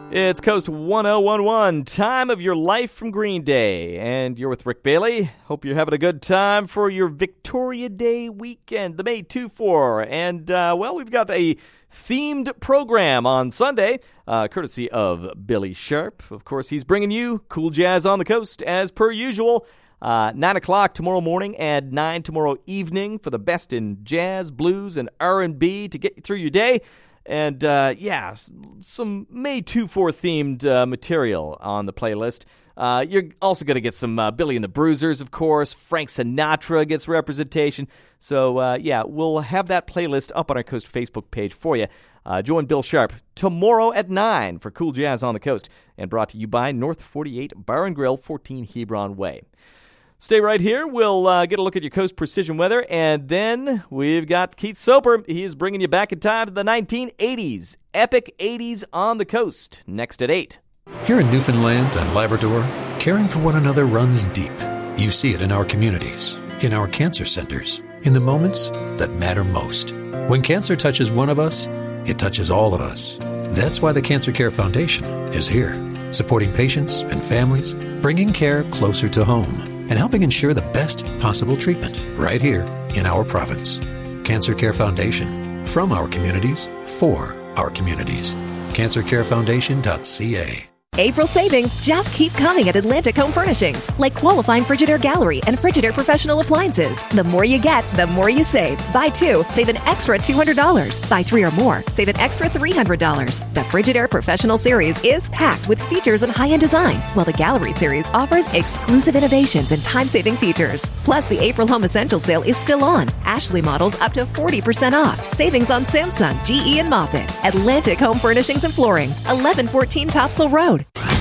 It's Coast 1011, Time of Your Life from Green Day. And you're with Rick Bailey. Hope you're having a good time for your Victoria Day weekend, the May 2-4. And, we've got a themed program on Sunday, courtesy of Billy Sharp. Of course, he's bringing you cool jazz on the coast, as per usual. 9 o'clock tomorrow morning and 9 tomorrow evening for the best in jazz, blues, and R&B to get you through your day. And, some May 2-4 themed material on the playlist. You're also going to get some Billy and the Bruisers, of course. Frank Sinatra gets representation. So, we'll have that playlist up on our Coast Facebook page for you. Join Bill Sharp tomorrow at 9 for Cool Jazz on the Coast. And brought to you by North 48 Bar and Grill, 14 Hebron Way. Stay right here. We'll get a look at your Coast Precision weather, and then we've got Keith Soper. He is bringing you back in time to the 1980s. Epic 80s on the coast. Next at 8. Here in Newfoundland and Labrador, caring for one another runs deep. You see it in our communities, in our cancer centers, in the moments that matter most. When cancer touches one of us, it touches all of us. That's why the Cancer Care Foundation is here, supporting patients and families, bringing care closer to home, and helping ensure the best possible treatment right here in our province. Cancer Care Foundation, from our communities, for our communities. CancerCareFoundation.ca. April savings just keep coming at Atlantic Home Furnishings, like qualifying Frigidaire Gallery and Frigidaire Professional Appliances. The more you get, the more you save. Buy 2, save an extra $200. Buy 3 or more, save an extra $300. The Frigidaire Professional Series is packed with features and high-end design, while the Gallery Series offers exclusive innovations and time-saving features. Plus, the April Home Essentials sale is still on. Ashley models up to 40% off. Savings on Samsung, GE, and Moffett. Atlantic Home Furnishings and Flooring, 1114 Topsail Road.